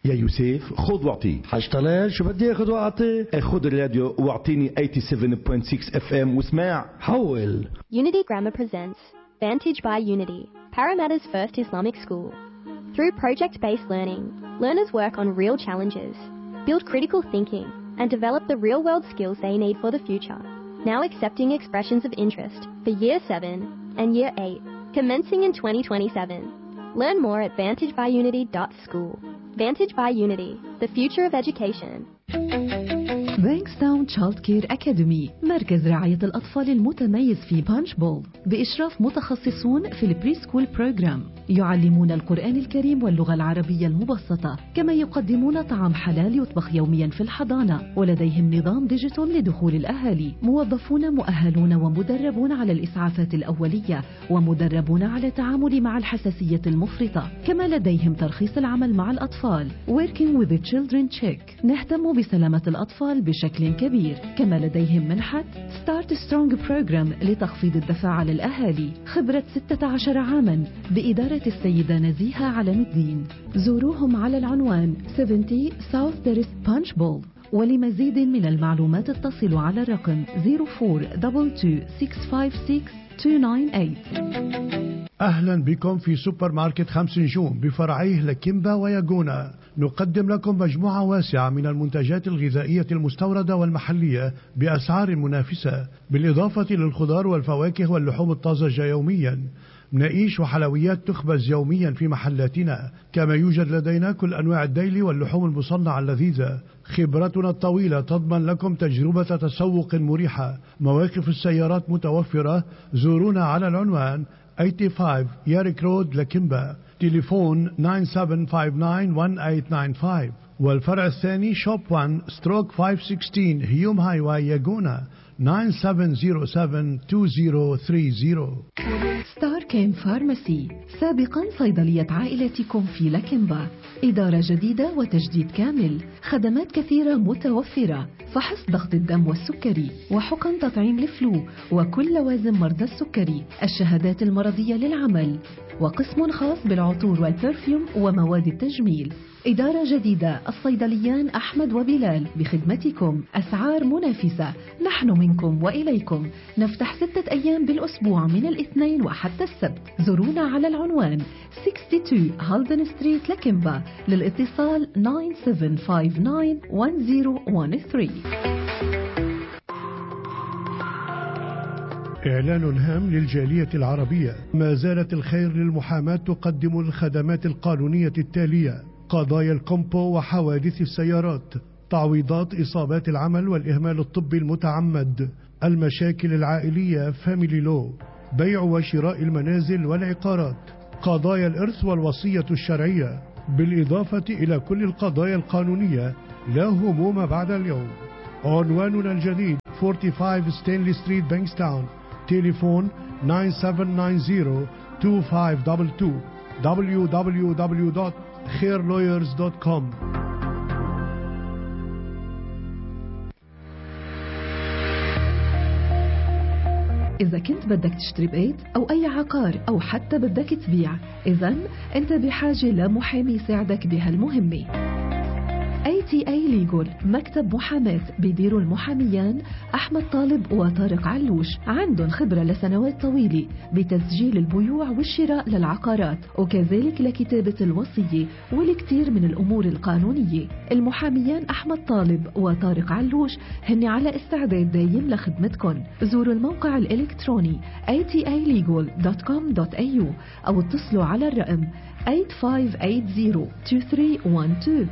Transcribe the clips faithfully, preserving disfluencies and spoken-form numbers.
يا يوسف خذ واعطي. حاج طلال شو بدي اخذ واعطي؟ خذ الراديو واعطيني سبعة وثمانين فاصلة ستة اف ام واسمع. حول. Unity Grammar presents Vantage by Unity, Parramatta's first Islamic school. Through project-based learning, learners work on real challenges, build critical thinking, and develop the real-world skills they need for the future. Now accepting expressions of interest for Year seven and Year eight, commencing in twenty twenty-seven. Learn more at vantage by unity dot school. Vantage by Unity, the future of education. بانكستاون تشايلد كير أكاديمي، مركز رعاية الأطفال المتميز في بانش بول بإشراف متخصصون في البري سكول بروجرام، يعلمون القرآن الكريم واللغة العربية المبسطة، كما يقدمون طعام حلال يطبخ يوميا في الحضانة، ولديهم نظام ديجيتال لدخول الأهالي، موظفون مؤهلون ومدربون على الإسعافات الأولية، ومدربون على التعامل مع الحساسية المفرطة، كما لديهم ترخيص العمل مع الأطفال Working with the Children Check. نهتم بسلامة الأطفال بشكل كبير، كما لديهم منحة Start Strong Program لتخفيض الدفع على الأهالي، خبرة ستة عشر عاما بإدارة السيدة نزيهة علم الدين. زوروهم على العنوان سبعين South Terrace Punch Bowl. ولمزيد من المعلومات اتصلوا على الرقم صفر أربعة اثنين ستة خمسة ستة اثنين تسعة ثمانية. أهلا بكم في سوبر ماركت خمس نجوم بفرعيه لكيمبا وياغونا. نقدم لكم مجموعة واسعة من المنتجات الغذائية المستوردة والمحلية بأسعار منافسة، بالإضافة للخضار والفواكه واللحوم الطازجة يوميا. مناقيش وحلويات تخبز يوميا في محلاتنا، كما يوجد لدينا كل أنواع الديلي واللحوم المصنعة اللذيذة. خبرتنا الطويلة تضمن لكم تجربة تسوق مريحة. مواقف السيارات متوفرة. زورونا على العنوان خمسة وثمانين ياريك رود لكيمبا، تليفون تسعة سبعة خمسة تسعة واحد ثمانية تسعة خمسة. والفرع الثاني شوب واحد ستروك خمسمية وستة عشر هيوم هاي واي ياغونا، تسعة سبعة صفر سبعة اثنين صفر ثلاثين. ستار كيم فارماسي، سابقا صيدلية عائلتكم في لكيمبا، إدارة جديدة وتجديد كامل، خدمات كثيرة متوفرة، فحص ضغط الدم والسكري، وحقن تطعيم الفلو، وكل لوازم مرضى السكري، الشهادات المرضية للعمل، وقسم خاص بالعطور والبرفيوم ومواد التجميل. إدارة جديدة، الصيدليان أحمد وبلال بخدمتكم، أسعار منافسة، نحن منكم وإليكم. نفتح ستة أيام بالأسبوع من الاثنين وحتى السبت. زورونا على العنوان اثنين وستين هالدن ستريت لكيمبا، للاتصال تسعة سبعة خمسة تسعة واحد صفر واحد ثلاثة. إعلان هام للجالية العربية. ما زالت الخير للمحاماة تقدم الخدمات القانونية التالية: قضايا الكومبو وحوادث السيارات، تعويضات إصابات العمل والإهمال الطبي المتعمد، المشاكل العائلية فاميلي لو، بيع وشراء المنازل والعقارات، قضايا الإرث والوصية الشرعية، بالإضافة إلى كل القضايا القانونية. لا هموم بعد اليوم. عنواننا الجديد خمسة وأربعين ستانلي ستريت بانكستاون، تليفون تسعة سبعة تسعة صفر اثنين خمسة اثنين اثنين. دبليو دبليو دبليو دوت خير لويرز دوت كوم. إذا كنت بدك تشتري بيت أو أي عقار أو حتى بدك تبيع، إذن أنت بحاجة لمحامي يساعدك بهالمهمة. إيه تي إيه Legal، مكتب محاماة بيديروا المحاميان أحمد طالب وطارق علوش، عندهم خبرة لسنوات طويلة بتسجيل البيوع والشراء للعقارات، وكذلك لكتابة الوصية والكثير من الأمور القانونية. المحاميان أحمد طالب وطارق علوش هن على استعداد دايم لخدمتكم. زوروا الموقع الإلكتروني إيه تي إيه ليجل دوت كوم دوت إيه يو أو اتصلوا على الرقم ثمانية خمسة ثمانية صفر اثنين ثلاثة واحد اثنين.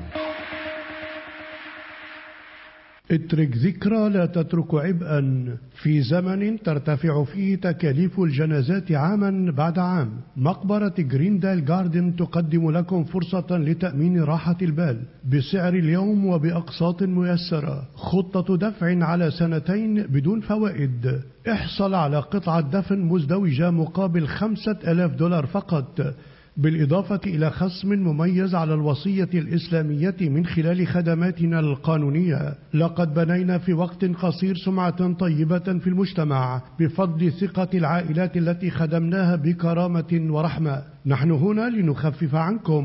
اترك ذكرى لا تترك عبئا. في زمن ترتفع فيه تكاليف الجنازات عاما بعد عام، مقبرة جريندال جاردن تقدم لكم فرصة لتأمين راحة البال بسعر اليوم وبأقساط ميسرة. خطة دفع على سنتين بدون فوائد. احصل على قطعة دفن مزدوجة مقابل خمسة آلاف دولار فقط، بالإضافة إلى خصم مميز على الوصية الإسلامية من خلال خدماتنا القانونية. لقد بنينا في وقت قصير سمعة طيبة في المجتمع بفضل ثقة العائلات التي خدمناها بكرامة ورحمة. نحن هنا لنخفف عنكم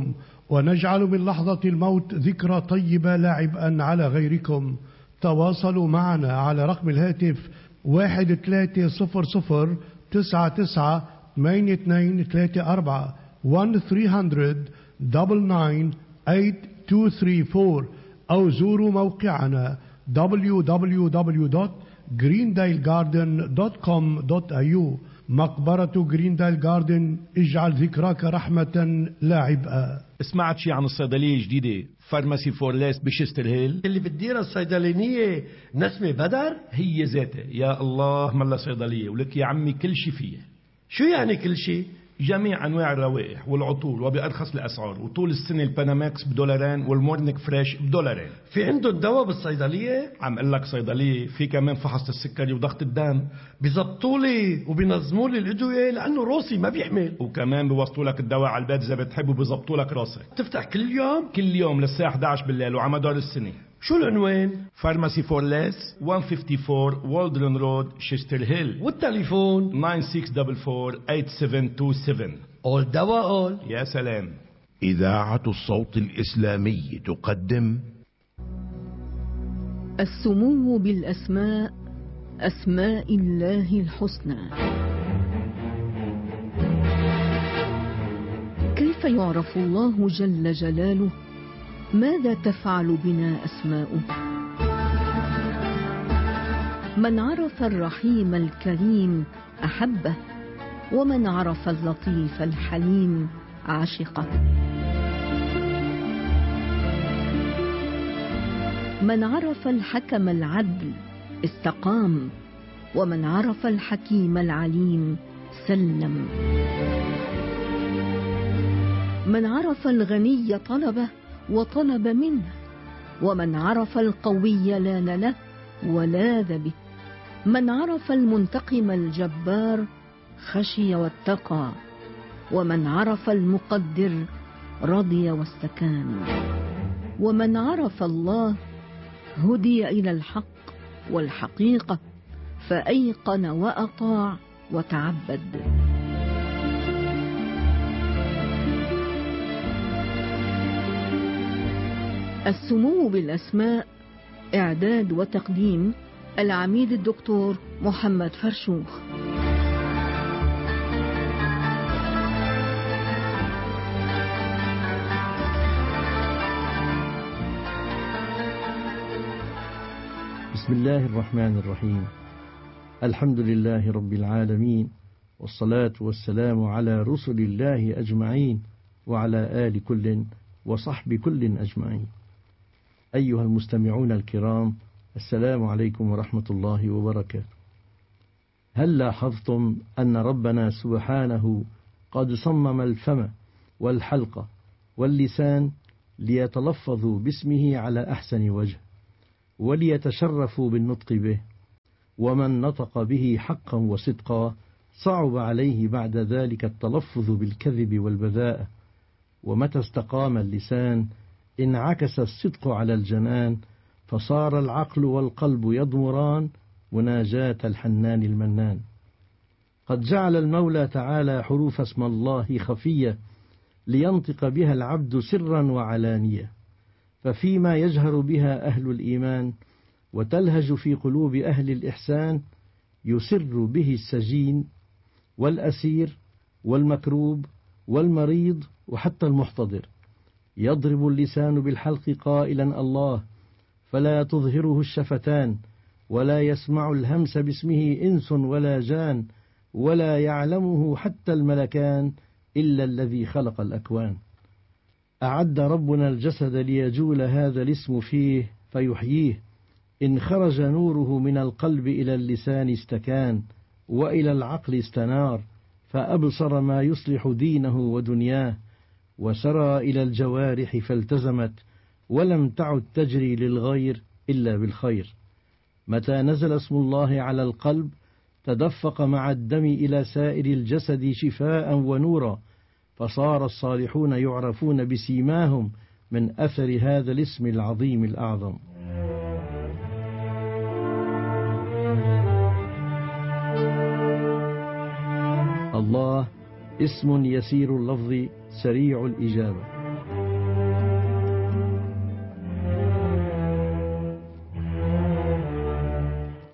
ونجعل من لحظة الموت ذكرى طيبة لا عبئا على غيركم. تواصلوا معنا على رقم الهاتف واحد ثلاثة صفر صفر تسعة تسعة ثمانية اثنين ثلاثة أربعة واحد ثلاثمئة تسعة تسعة ثمانية اثنين ثلاثة أربعة أو زوروا موقعنا دبليو دبليو دبليو دوت جريندايل جاردن دوت كوم دوت إيه يو. مقبرة جريندايل جاردن، اجعل ذكراك رحمة لا عبئا. سمعت شي عن الصيدلية الجديدة فارماسي فورليس بشستر هيل اللي بتديرها الصيدلانية نسمة بدر؟ هي ذاتها. يا الله ملا صيدلية ولك يا عمي كل شي فيها. شو يعني كل شيء؟ جميع أنواع الروائح والعطور وبأرخص الأسعار، وطول السنة الباناماكس بدولارين والمورنيك فريش بدولارين. في عندهم دواء بالصيدلية؟ عم قل لك صيدلية في كمان فحص السكري وضغط الدم، بيزبطوا لي وبينظموا لي الأدوية لأنه روسي ما بيحمل، وكمان بيوصلوا لك الدواء على البيت إذا بتحب وبيزبطوا لك راسك. تفتح كل يوم؟ كل يوم للساعة إحدى عشر بالليل وعلى مدار السنة. شو العنوان؟ فارماسي فورليس مئة وأربعة وخمسين والدرن رود شيستر هيل، والتليفون تسعة ستة أربعة أربعة ثمانية سبعة اتنين سبعة. أول دواء أول. يا سلام. إذاعة الصوت الإسلامي تقدم السمو بالأسماء، أسماء الله الحسنى. كيف يعرف الله جل جلاله؟ ماذا تفعل بنا أسماؤه؟ من عرف الرحيم الكريم أحبه، ومن عرف اللطيف الحليم عشقه. من عرف الحكم العدل استقام، ومن عرف الحكيم العليم سلم. من عرف الغني طلبه وطلب منه، ومن عرف القوي لان له ولاذ به. من عرف المنتقم الجبار خشي واتقى، ومن عرف المقدر رضي واستكان. ومن عرف الله هدي إلى الحق والحقيقة، فأيقن وأطاع وتعبد. السمو بالأسماء، إعداد وتقديم العميد الدكتور محمد فرشوخ. بسم الله الرحمن الرحيم. الحمد لله رب العالمين، والصلاة والسلام على رسل الله أجمعين، وعلى آل كل وصحب كل أجمعين. أيها المستمعون الكرام، السلام عليكم ورحمة الله وبركاته. هل لاحظتم أن ربنا سبحانه قد صمم الفم والحلق واللسان ليتلفظوا باسمه على أحسن وجه، وليتشرفوا بالنطق به، ومن نطق به حقا وصدقا صعب عليه بعد ذلك التلفظ بالكذب والبذاءة. ومتى استقام اللسان انعكس الصدق على الجنان، فصار العقل والقلب يضمران مناجاة الحنان المنان. قد جعل المولى تعالى حروف اسم الله خفية لينطق بها العبد سرا وعلانية، ففيما يجهر بها أهل الإيمان وتلهج في قلوب أهل الإحسان يسر به السجين والأسير والمكروب والمريض وحتى المحتضر. يضرب اللسان بالحلق قائلا الله، فلا تظهره الشفتان، ولا يسمع الهمس باسمه إنس ولا جان، ولا يعلمه حتى الملكان إلا الذي خلق الأكوان. أعد ربنا الجسد ليجول هذا الاسم فيه فيحييه، إن خرج نوره من القلب إلى اللسان استكان، وإلى العقل استنار، فأبصر ما يصلح دينه ودنياه، وسرى إلى الجوارح فالتزمت، ولم تعد تجري للغير إلا بالخير. متى نزل اسم الله على القلب تدفق مع الدم إلى سائر الجسد شفاء ونورا، فصار الصالحون يعرفون بسيماهم من أثر هذا الاسم العظيم الأعظم. الله اسم يسير اللفظ سريع الإجابة،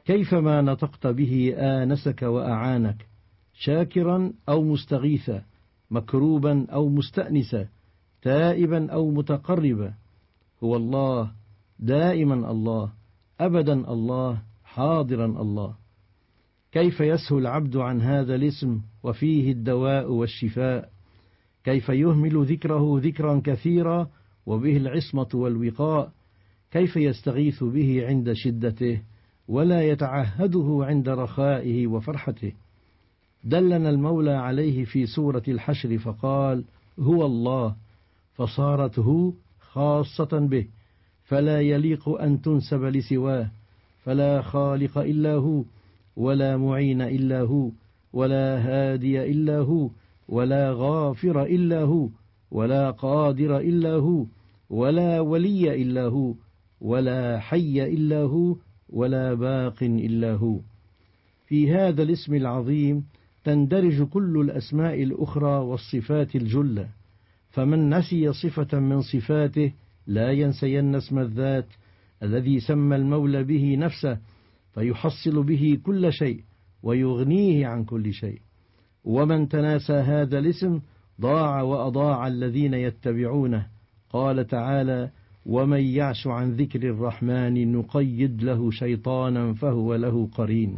كيفما نطقت به آنسك وأعانك، شاكرا أو مستغيثا، مكروبا أو مستأنسا، تائبا أو متقربا. هو الله، دائما الله، أبدا الله، حاضرا الله. كيف يسهو العبد عن هذا الاسم وفيه الدواء والشفاء؟ كيف يهمل ذكره ذكرا كثيرا وبه العصمة والوقاء؟ كيف يستغيث به عند شدته ولا يتعهده عند رخائه وفرحته؟ دلنا المولى عليه في سورة الحشر فقال: هو الله، فصارت هو خاصة به، فلا يليق أن تنسب لسواه، فلا خالق إلا هو، ولا معين إلا هو، ولا هادي إلا هو، ولا غافر إلا هو، ولا قادر إلا هو، ولا ولي إلا هو، ولا حي إلا هو، ولا باق إلا هو. في هذا الاسم العظيم تندرج كل الأسماء الأخرى والصفات الجلة، فمن نسي صفة من صفاته لا ينسين اسم الذات الذي سمى المولى به نفسه، فيحصل به كل شيء ويغنيه عن كل شيء. ومن تناسى هذا الاسم ضاع وأضاع الذين يتبعونه. قال تعالى: ومن يعش عن ذكر الرحمن نقيد له شيطانا فهو له قرين.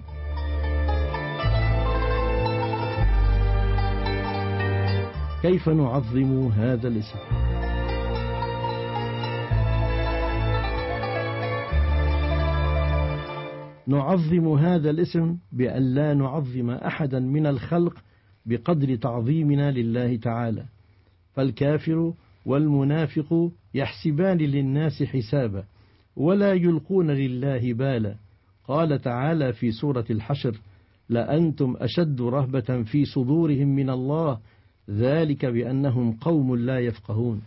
كيف نعظم هذا الاسم؟ نعظم هذا الاسم بأن لا نعظم أحدا من الخلق بقدر تعظيمنا لله تعالى، فالكافر والمنافق يحسبان للناس حسابا ولا يلقون لله بالا. قال تعالى في سورة الحشر: لأنتم أشد رهبة في صدورهم من الله، ذلك بأنهم قوم لا يفقهون.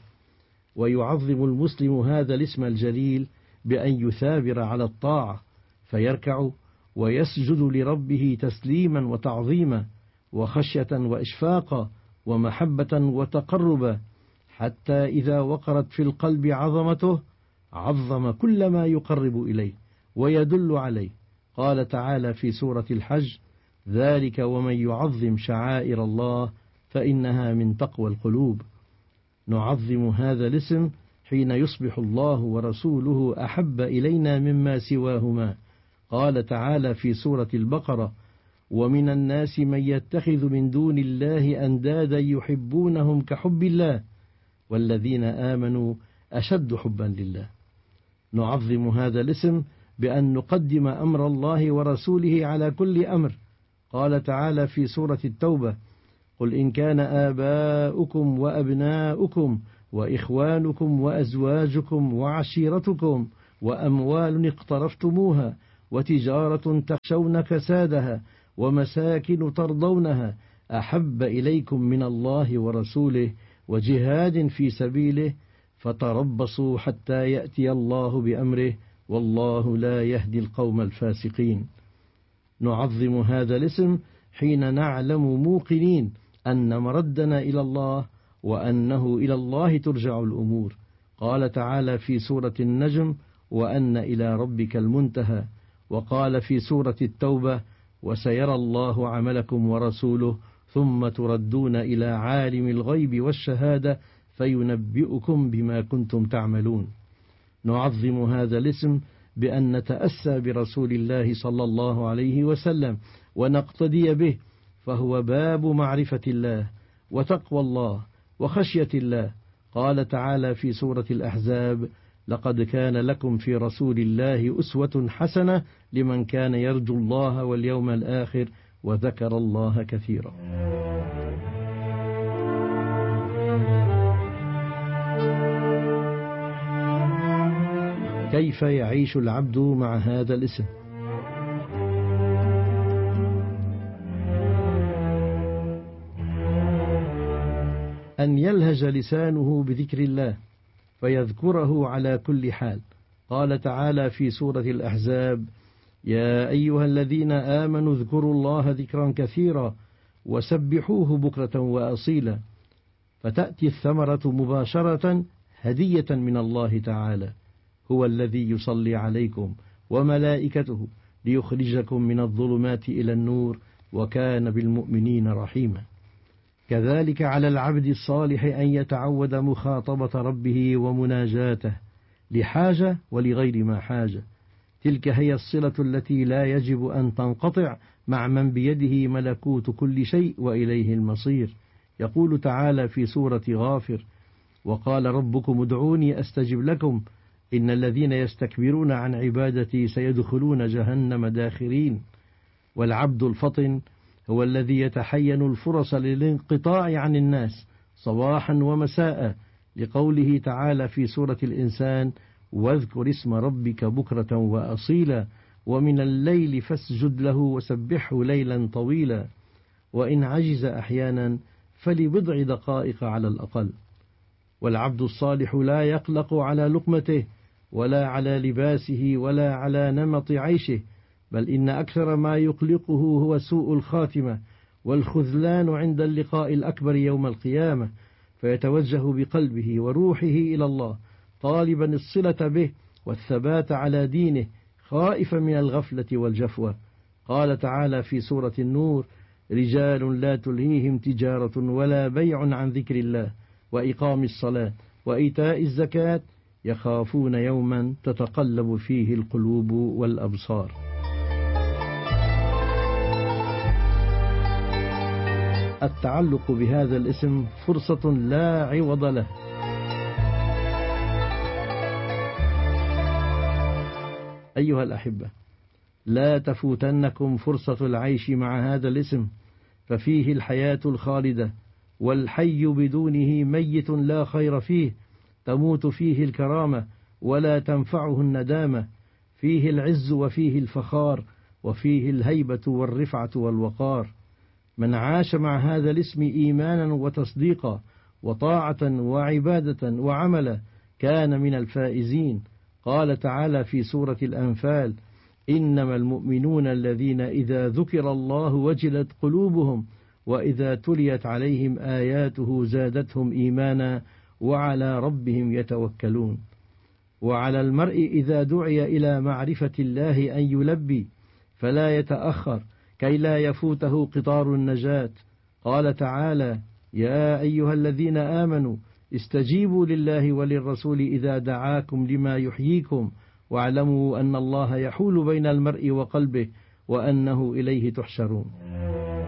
ويعظم المسلم هذا الاسم الجليل بأن يثابر على الطاعة، فيركع ويسجد لربه تسليما وتعظيما وخشية وإشفاقا ومحبة وتقربا، حتى إذا وقرت في القلب عظمته عظم كل ما يقرب إليه ويدل عليه. قال تعالى في سورة الحج: ذلك ومن يعظم شعائر الله فإنها من تقوى القلوب. نعظم هذا الاسم حين يصبح الله ورسوله أحب إلينا مما سواهما. قال تعالى في سورة البقرة: ومن الناس من يتخذ من دون الله أندادا يحبونهم كحب الله والذين آمنوا أشد حبا لله. نعظم هذا الاسم بأن نقدم أمر الله ورسوله على كل أمر. قال تعالى في سورة التوبة: قل إن كان آباؤكم وأبناؤكم وإخوانكم وأزواجكم وعشيرتكم وأموال اقترفتموها وتجارة تخشون كسادها ومساكن ترضونها أحب إليكم من الله ورسوله وجهاد في سبيله فتربصوا حتى يأتي الله بأمره والله لا يهدي القوم الفاسقين. نعظم هذا الاسم حين نعلم موقنين أن مردنا إلى الله وأنه إلى الله ترجع الأمور. قال تعالى في سورة النجم: وأن إلى ربك المنتهى. وقال في سورة التوبة: وسيرى الله عملكم ورسوله ثم تردون إلى عالم الغيب والشهادة فينبئكم بما كنتم تعملون. نعظم هذا الاسم بأن نتأسى برسول الله صلى الله عليه وسلم ونقتدي به، فهو باب معرفة الله وتقوى الله وخشية الله. قال تعالى في سورة الأحزاب: لقد كان لكم في رسول الله أسوة حسنة لمن كان يرجو الله واليوم الآخر وذكر الله كثيرا. كيف يعيش العبد مع هذا الاسم؟ أن يلهج لسانه بذكر الله فيذكره على كل حال. قال تعالى في سورة الأحزاب: يا أيها الذين آمنوا اذكروا الله ذكرا كثيرا وسبحوه بكرة وأصيلا. فتأتي الثمرة مباشرة هدية من الله تعالى: هو الذي يصلي عليكم وملائكته ليخرجكم من الظلمات إلى النور وكان بالمؤمنين رحيما. كذلك على العبد الصالح أن يتعود مخاطبة ربه ومناجاته لحاجة ولغير ما حاجة. تلك هي الصلة التي لا يجب أن تنقطع مع من بيده ملكوت كل شيء وإليه المصير. يقول تعالى في سورة غافر: وقال ربكم ادعوني أستجب لكم إن الذين يستكبرون عن عبادتي سيدخلون جهنم داخرين. والعبد الفطن هو الذي يتحين الفرص للانقطاع عن الناس صباحا ومساء، لقوله تعالى في سورة الإنسان: واذكر اسم ربك بكرة وأصيلا ومن الليل فاسجد له وسبحه ليلا طويلا. وإن عجز أحيانا فلبضع دقائق على الأقل. والعبد الصالح لا يقلق على لقمته ولا على لباسه ولا على نمط عيشه، بل إن أكثر ما يقلقه هو سوء الخاتمة والخذلان عند اللقاء الأكبر يوم القيامة، فيتوجه بقلبه وروحه إلى الله طالبا الصلة به والثبات على دينه، خائفا من الغفلة والجفوة. قال تعالى في سورة النور: رجال لا تلهيهم تجارة ولا بيع عن ذكر الله وإقام الصلاة وإيتاء الزكاة يخافون يوما تتقلب فيه القلوب والأبصار. التعلق بهذا الاسم فرصة لا عوض له. أيها الأحبة، لا تفوتنكم فرصة العيش مع هذا الاسم، ففيه الحياة الخالدة، والحي بدونه ميت لا خير فيه، تموت فيه الكرامة ولا تنفعه الندامة، فيه العز وفيه الفخار، وفيه الهيبة والرفعة والوقار. من عاش مع هذا الاسم إيمانا وتصديقا وطاعة وعبادة وعملا كان من الفائزين. قال تعالى في سورة الأنفال: إنما المؤمنون الذين إذا ذكر الله وجلت قلوبهم وإذا تليت عليهم آياته زادتهم إيمانا وعلى ربهم يتوكلون. وعلى المرء إذا دعي إلى معرفة الله أن يلبي فلا يتأخر كي لا يفوته قطار النجاة. قال تعالى: يا أيها الذين آمنوا استجيبوا لله وللرسول إذا دعاكم لما يحييكم واعلموا أن الله يحول بين المرء وقلبه وأنه إليه تحشرون.